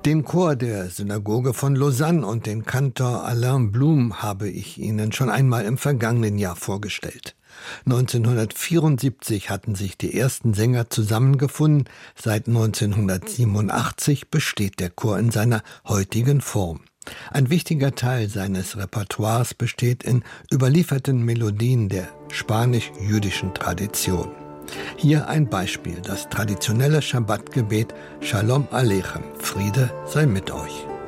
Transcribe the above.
Den Chor der Synagoge von Lausanne und den Kantor Alain Blum habe ich Ihnen schon einmal im vergangenen Jahr vorgestellt. 1974 hatten sich die ersten Sänger zusammengefunden. Seit 1987 besteht der Chor in seiner heutigen Form. Ein wichtiger Teil seines Repertoires besteht in überlieferten Melodien der spanisch-jüdischen Tradition. Hier ein Beispiel, das traditionelle Schabbatgebet Shalom Aleichem, Friede sei mit euch.